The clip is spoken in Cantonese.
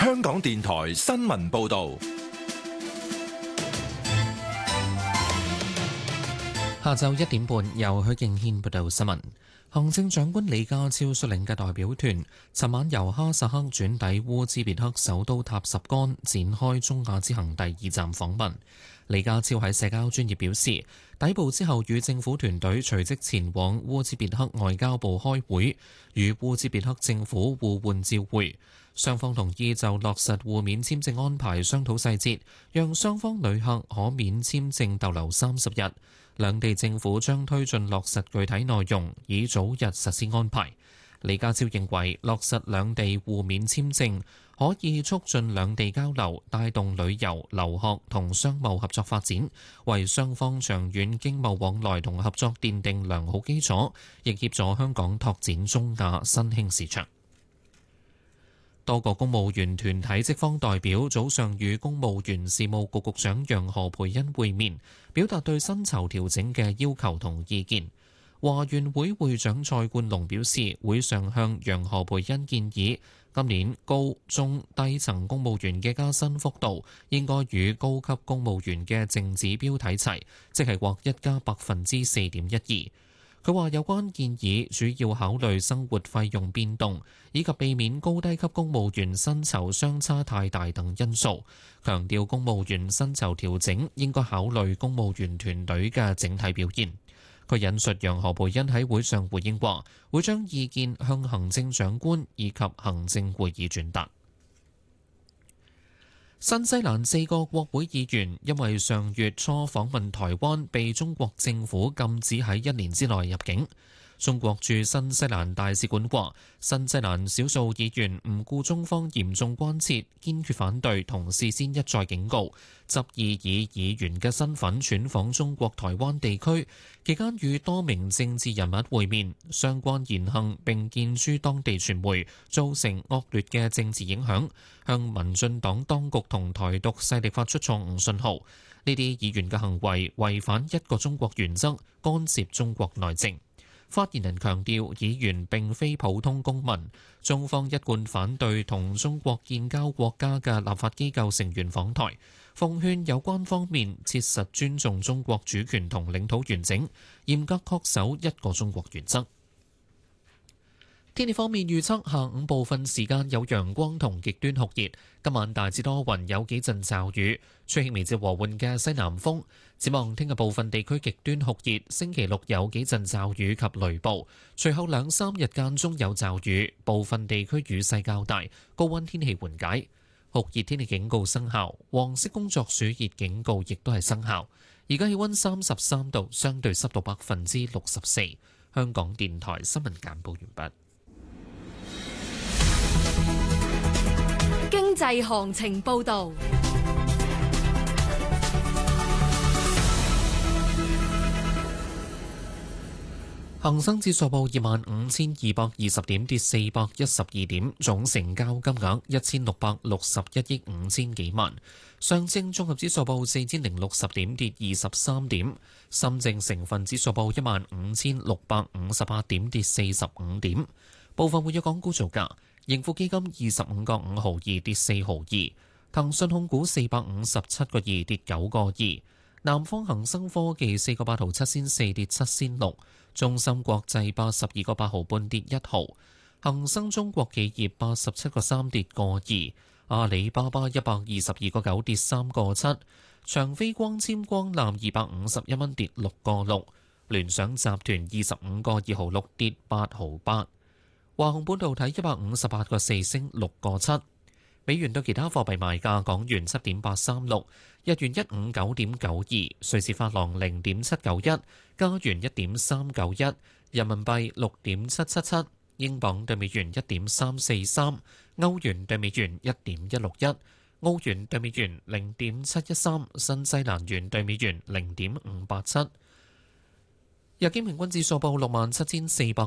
香港電台新聞報道。 下晝1點半，由許敬軒報道新聞。行政長官李家超率領嘅代表團，尋晚由哈薩克轉抵烏茲別克首都塔什干，展開中亞之行第2站訪問。李家超喺社交專頁表示，抵埗之後與政府團隊隨即前往烏茲別克外交部開會，與烏茲別克政府互換照會。雙方同意就落實互免簽證安排商討細節，讓雙方旅客可免簽證逗留30日。兩地政府將推進落實具體內容，以早日實施安排。李家超認為，落實兩地互免簽證可以促進兩地交流，帶動旅遊、留學同商貿合作發展，為雙方長遠經貿往來同合作奠定良好基礎，亦協助香港拓展中亞新興市場。多個公務員團體職方代表早上與公務員事務局局長楊何蓓茵會面，表達對薪酬調整嘅要求同意見。華員會會長蔡冠龍表示，會上向楊何蓓茵建議，今年高、中、低層公務員嘅加薪幅度應該與高級公務員嘅淨指標睇齊，即係獲一加4.12%。佢話有關建議主要考慮生活費用變動，以及避免高低級公務員薪酬相差太大等因素。強調公務員薪酬調整應該考慮公務員團隊嘅整體表現。佢引述楊何蓓茵喺會上回應話，會將意見向行政長官以及行政會議轉達。新西蘭4個國會議員因為上月初訪問台灣，被中國政府禁止喺1年之內入境。中國駐新西蘭大使館話，新西蘭少數議員唔顧中方嚴重關切，堅決反對同事先一再警告，執意以議員嘅身份竄訪中國台灣地區，期間與多名政治人物會面，相關言行並見諸當地傳媒，造成惡劣嘅政治影響，向民進黨當局同台獨勢力發出錯誤信號。呢啲議員嘅行為違反一個中國原則，干涉中國內政。發言人強調，議員並非普通公民，中方一貫反對同中國建交國家嘅立法機構成員訪台，奉勸有關方面切實尊重中國主權同領土完整，嚴格恪守一個中國原則。天氣方面預測，下午部分時間有陽光同極端酷熱，今晚大致多雲，有幾陣驟雨，吹輕微至和緩嘅西南風。展望聽日部分地區極端酷熱，星期六有幾陣驟雨及雷暴，隨後2-3日間中有驟雨，部分地區雨勢較大，高溫天氣緩解。酷熱天氣警告生效，黃色工作暑熱警告亦都係生效。而家氣溫33度，相對濕度64%。香港電台新聞簡報完畢。 經濟行情報導。 恒生指數報25,220點，跌412點，總成交金額1661億5千幾萬。上證綜合指數報4060點，跌23點。深證成分指數報15,658點，跌45點。部分活躍港股造價：盈富基金25個5毫2，跌4毫2；騰訊控股457個2，跌9個2；南方恒生科技4個8毫7仙4，跌7仙6；中芯國際82個8毫半，跌1毫；恒生中國企業87個3，跌個2；阿里巴巴122個9，跌3個7；長飛光纖光纜251蚊，跌6個6；聯想集團25個2毫6，跌8毫8；華虹半導體158個4，升6個7。美元對其他貨幣賣價：港元7.836，日元159.92，瑞士法郎0.791，加元1.391，人民幣6.777，英鎊對美元1.343，歐元對美元1.161，澳元對美元0.713，新西蘭元對美元0.587。日經平均指數報67,400